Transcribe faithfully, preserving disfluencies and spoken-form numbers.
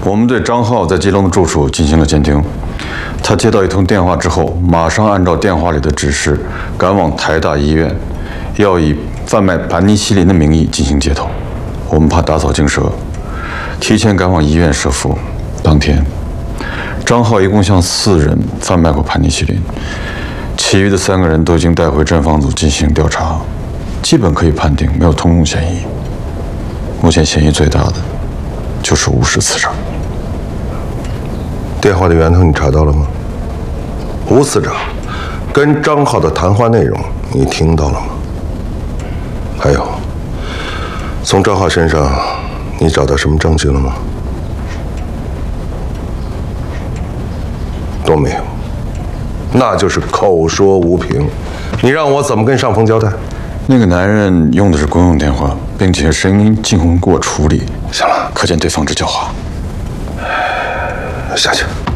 我们对张浩在基隆的住处进行了监听，他接到一通电话之后，马上按照电话里的指示赶往台大医院，要以贩卖盘尼西林的名义进行接头。我们怕打草惊蛇，提前赶往医院设伏。当天，张浩一共向四人贩卖过盘尼西林，其余的三个人都已经带回侦防组进行调查，基本可以判定没有通共嫌疑。目前嫌疑最大的就是吴氏次长。 电话的源头你查到了吗？吴次长跟张浩的谈话内容你听到了吗？还有，从张浩身上你找到什么证据了吗？都没有，那就是口说无凭。你让我怎么跟上峰交代？ 那个男人用的是公用电话，并且声音经过处理。 行了， 可见对方之狡猾。 下去。